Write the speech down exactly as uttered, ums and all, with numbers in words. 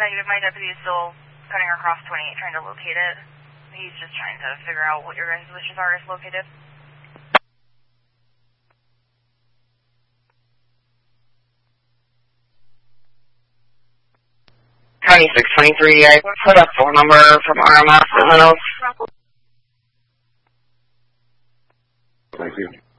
Negative, my deputy is still cutting across twenty-eight, trying to locate it. He's just trying to figure out what your guys' wishes are is located. twenty-six twenty-three, I put a phone number from R M S and then I'll... Thank you.